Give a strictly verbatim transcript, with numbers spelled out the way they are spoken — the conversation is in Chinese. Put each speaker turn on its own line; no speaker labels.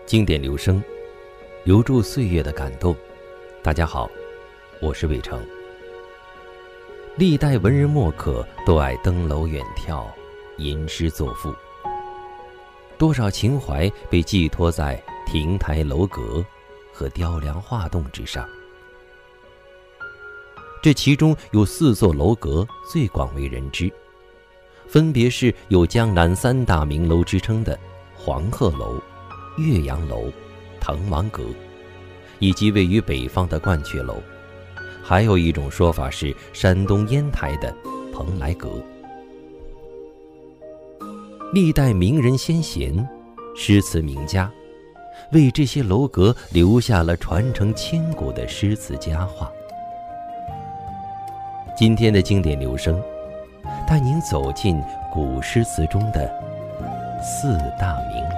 经典留声，留住岁月的感动。大家好，我是魏成。历代文人墨客都爱登楼远眺，吟诗作赋，多少情怀被寄托在亭台楼阁和雕梁画栋之上。这其中有四座楼阁最广为人知，分别是有江南三大名楼之称的黄鹤楼、岳阳楼、滕王阁，以及位于北方的鹳雀楼。还有一种说法是山东烟台的蓬莱阁。历代名人先贤、诗词名家为这些楼阁留下了传承千古的诗词佳话。今天的经典留声，带您走进古诗词中的四大名